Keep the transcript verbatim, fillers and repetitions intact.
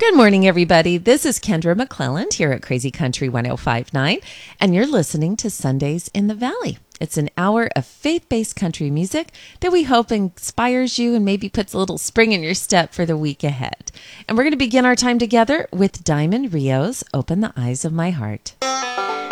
Good morning, everybody. This is Kendra McClelland here at Crazy Country one oh five point nine, and you're listening to Sundays in the Valley. It's an hour of faith-based country music that we hope inspires you and maybe puts a little spring in your step for the week ahead. And we're going to begin our time together with Diamond Rio's Open the Eyes of My Heart.